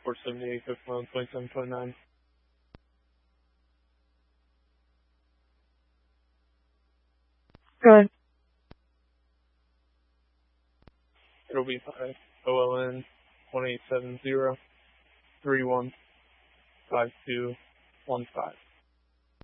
478, 51, 27, 29. Go ahead. It'll be by OLN 1870 315215.